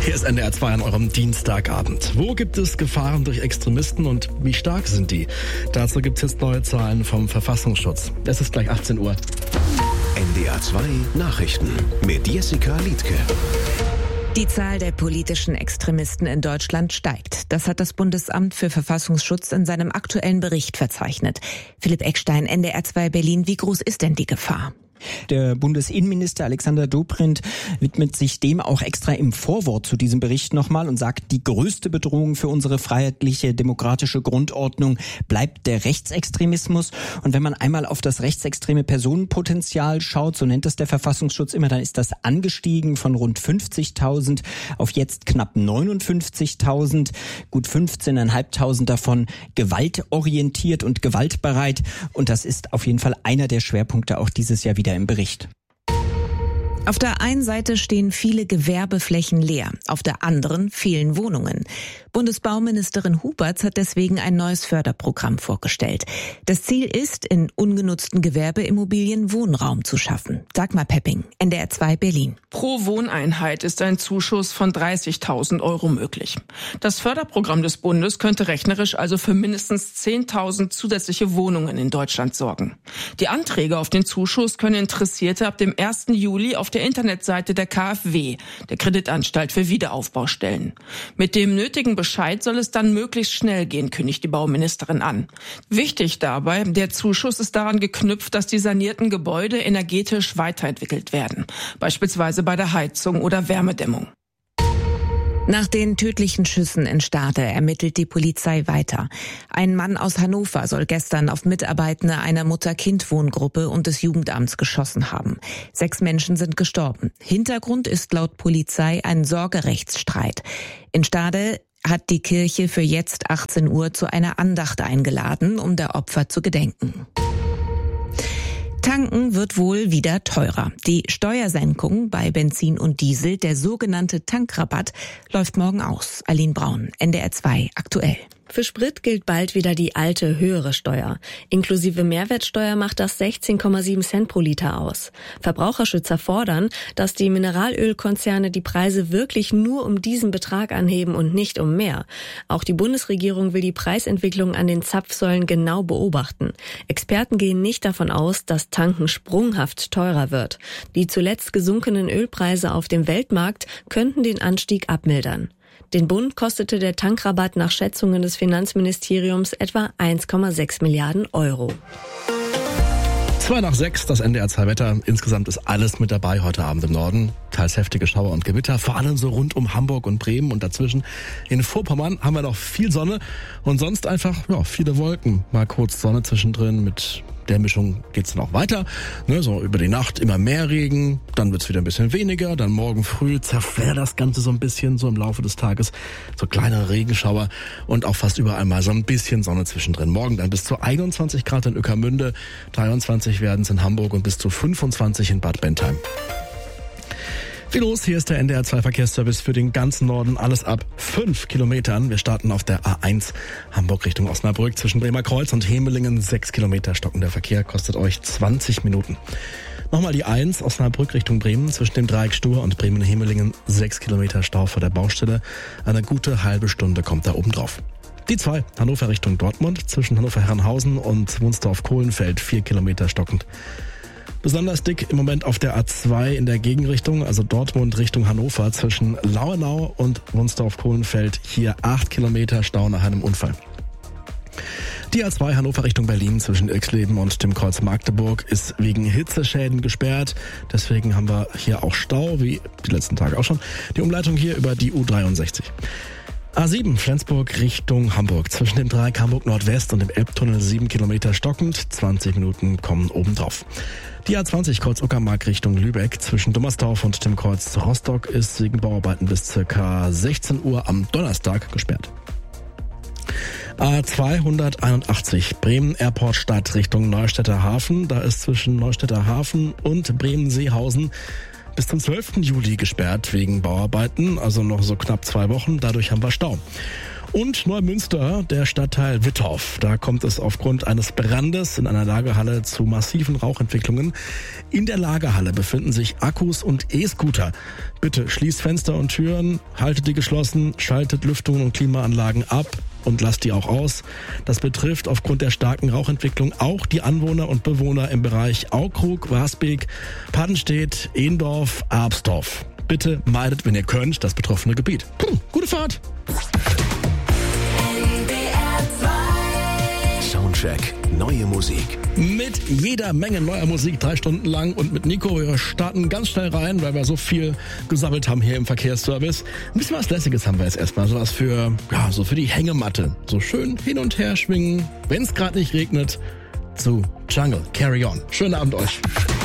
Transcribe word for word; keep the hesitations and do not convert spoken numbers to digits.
Hier ist N D R zwei an eurem Dienstagabend. Wo gibt es Gefahren durch Extremisten und wie stark sind die? Dazu gibt es jetzt neue Zahlen vom Verfassungsschutz. Es ist gleich achtzehn Uhr. N D R zwei Nachrichten mit Jessica Liedtke. Die Zahl der politischen Extremisten in Deutschland steigt. Das hat das Bundesamt für Verfassungsschutz in seinem aktuellen Bericht verzeichnet. Philipp Eckstein, N D R zwei Berlin. Wie groß ist denn die Gefahr? Der Bundesinnenminister Alexander Dobrindt widmet sich dem auch extra im Vorwort zu diesem Bericht nochmal und sagt, die größte Bedrohung für unsere freiheitliche, demokratische Grundordnung bleibt der Rechtsextremismus. Und wenn man einmal auf das rechtsextreme Personenpotenzial schaut, so nennt es der Verfassungsschutz immer, dann ist das angestiegen von rund fünfzigtausend auf jetzt knapp neunundfünfzigtausend. Gut fünfzehntausendfünfhundert davon gewaltorientiert und gewaltbereit. Und das ist auf jeden Fall einer der Schwerpunkte auch dieses Jahr wieder im Bericht. Auf der einen Seite stehen viele Gewerbeflächen leer, auf der anderen fehlen Wohnungen. Bundesbauministerin Huberts hat deswegen ein neues Förderprogramm vorgestellt. Das Ziel ist, in ungenutzten Gewerbeimmobilien Wohnraum zu schaffen. Dagmar Pepping, N D R zwei Berlin. Pro Wohneinheit ist ein Zuschuss von dreißigtausend Euro möglich. Das Förderprogramm des Bundes könnte rechnerisch also für mindestens zehntausend zusätzliche Wohnungen in Deutschland sorgen. Die Anträge auf den Zuschuss können Interessierte ab dem ersten Juli auf der Internetseite der K f W, der Kreditanstalt für Wiederaufbau, stellen. Mit dem nötigen Bescheid soll es dann möglichst schnell gehen, kündigt die Bauministerin an. Wichtig dabei, der Zuschuss ist daran geknüpft, dass die sanierten Gebäude energetisch weiterentwickelt werden, beispielsweise bei der Heizung oder Wärmedämmung. Nach den tödlichen Schüssen in Stade ermittelt die Polizei weiter. Ein Mann aus Hannover soll gestern auf Mitarbeitende einer Mutter-Kind-Wohngruppe und des Jugendamts geschossen haben. Sechs Menschen sind gestorben. Hintergrund ist laut Polizei ein Sorgerechtsstreit. In Stade hat die Kirche für jetzt achtzehn Uhr zu einer Andacht eingeladen, um der Opfer zu gedenken. Tanken wird wohl wieder teurer. Die Steuersenkung bei Benzin und Diesel, der sogenannte Tankrabatt, läuft morgen aus. Aline Braun, N D R zwei aktuell. Für Sprit gilt bald wieder die alte, höhere Steuer. Inklusive Mehrwertsteuer macht das sechzehn Komma sieben Cent pro Liter aus. Verbraucherschützer fordern, dass die Mineralölkonzerne die Preise wirklich nur um diesen Betrag anheben und nicht um mehr. Auch die Bundesregierung will die Preisentwicklung an den Zapfsäulen genau beobachten. Experten gehen nicht davon aus, dass Tanken sprunghaft teurer wird. Die zuletzt gesunkenen Ölpreise auf dem Weltmarkt könnten den Anstieg abmildern. Den Bund kostete der Tankrabatt nach Schätzungen des Finanzministeriums etwa eins Komma sechs Milliarden Euro. Zwei nach sechs, das N D R zwei Wetter. Insgesamt ist alles mit dabei heute Abend im Norden. Teils heftige Schauer und Gewitter, vor allem so rund um Hamburg und Bremen. Und dazwischen in Vorpommern haben wir noch viel Sonne und sonst einfach ja, viele Wolken. Mal kurz Sonne zwischendrin, mit der Mischung geht's dann auch weiter. Ne, so über die Nacht immer mehr Regen, dann wird's wieder ein bisschen weniger, dann morgen früh zerfährt das Ganze so ein bisschen, so im Laufe des Tages. So kleinere Regenschauer und auch fast überall mal so ein bisschen Sonne zwischendrin. Morgen dann bis zu einundzwanzig Grad in Ueckermünde, dreiundzwanzig werden es in Hamburg und bis zu fünfundzwanzig in Bad Bentheim. Viel los, hier ist der N D R zwei Verkehrsservice für den ganzen Norden. Alles ab fünf Kilometern. Wir starten auf der A eins Hamburg Richtung Osnabrück zwischen Bremer Kreuz und Hemelingen. sechs Kilometer stockender Verkehr kostet euch zwanzig Minuten. Nochmal die eins Osnabrück Richtung Bremen zwischen dem Dreieck Stur und Bremen-Hemelingen. sechs Kilometer Stau vor der Baustelle. Eine gute halbe Stunde kommt da oben drauf. Die zwei Hannover Richtung Dortmund zwischen Hannover-Herrenhausen und Wunsdorf-Kohlenfeld. vier Kilometer stockend. Besonders dick im Moment auf der A zwei in der Gegenrichtung, also Dortmund Richtung Hannover zwischen Lauenau und Wunsdorf-Kohlenfeld. Hier acht Kilometer Stau nach einem Unfall. Die A zwei Hannover Richtung Berlin zwischen Ilksleben und dem Kreuz Magdeburg ist wegen Hitzeschäden gesperrt. Deswegen haben wir hier auch Stau, wie die letzten Tage auch schon. Die Umleitung hier über die U dreiundsechzig. A sieben Flensburg Richtung Hamburg zwischen dem Dreieck Hamburg Nordwest und dem Elbtunnel sieben Kilometer stockend. zwanzig Minuten kommen obendrauf. Die A zwanzig Kreuz Uckermark Richtung Lübeck zwischen Dummersdorf und dem Kreuz Rostock ist wegen Bauarbeiten bis ca. sechzehn Uhr am Donnerstag gesperrt. A zweihunderteinundachtzig Bremen Airport Stadt Richtung Neustädter Hafen. Da ist zwischen Neustädter Hafen und Bremen-Seehausen bis zum zwölften Juli gesperrt wegen Bauarbeiten, also noch so knapp zwei Wochen. Dadurch haben wir Stau. Und Neumünster, der Stadtteil Wittorf. Da kommt es aufgrund eines Brandes in einer Lagerhalle zu massiven Rauchentwicklungen. In der Lagerhalle befinden sich Akkus und E-Scooter. Bitte schließt Fenster und Türen, haltet die geschlossen, schaltet Lüftungen und Klimaanlagen ab und lasst die auch aus. Das betrifft aufgrund der starken Rauchentwicklung auch die Anwohner und Bewohner im Bereich Aukrug, Wasbeek, Paddenstedt, Ehendorf, Arbsdorf. Bitte meidet, wenn ihr könnt, das betroffene Gebiet. Puh, gute Fahrt! Soundcheck, neue Musik. Mit jeder Menge neuer Musik, drei Stunden lang. Und mit Nico, wir starten ganz schnell rein, weil wir so viel gesammelt haben hier im Verkehrsservice. Ein bisschen was Lässiges haben wir jetzt erstmal. So was für, ja, so für die Hängematte. So schön hin und her schwingen, wenn es gerade nicht regnet, zu Jungle, Carry On. Schönen Abend euch.